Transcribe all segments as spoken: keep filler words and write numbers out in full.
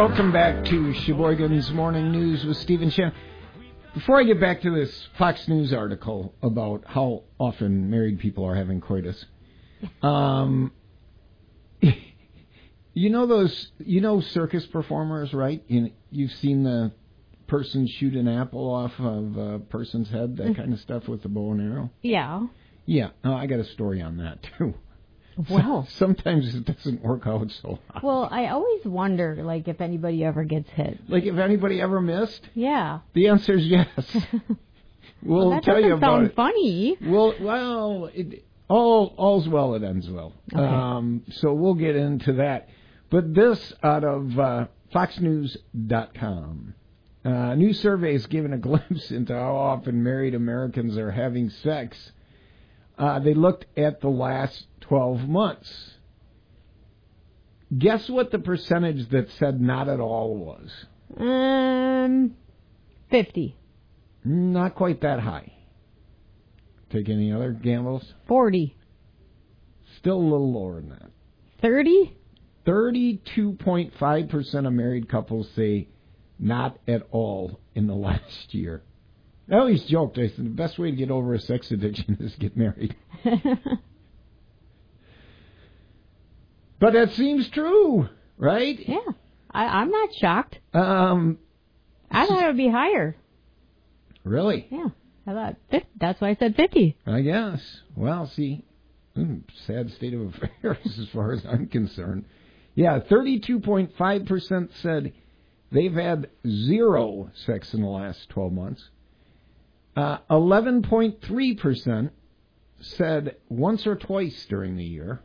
Welcome back to Sheboygan's Morning News with Stephen Shannon. Before I get back to this Fox News article about how often married people are having coitus, um, you know those, you know circus performers, right? You, you've seen the person shoot an apple off of a person's head, that kind of stuff with the bow and arrow? Yeah. Yeah, oh, I got a story on that, too. Well, sometimes it doesn't work out so hot. Well, I always wonder, like, if anybody ever gets hit. Like, if anybody ever missed? Yeah. The answer is yes. We'll well, that tell you about sound it. funny. Well, well, it, all all's well, it ends well. Okay. Um, so we'll get into that. But this out of uh, fox news dot com. Uh, a new survey has given a glimpse into how often married Americans are having sex. Uh, they looked at the last twelve months. Guess what the percentage that said not at all was? Um, fifty. Not quite that high. Take any other gambles? forty. Still a little lower than that. thirty? thirty-two point five percent of married couples say not at all in the last year. I always joked. I said the best way to get over a sex addiction is get married. But that seems true, right? Yeah. I, I'm not shocked. Um, I thought it would be higher. Really? Yeah. I thought fifty. That's why I said fifty. I guess. Well, see, sad state of affairs as far as I'm concerned. Yeah, thirty-two point five percent said they've had zero sex in the last twelve months. Uh, eleven point three percent said once or twice during the year.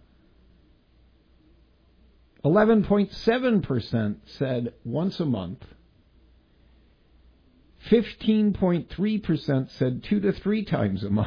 eleven point seven percent said once a month. fifteen point three percent said two to three times a month.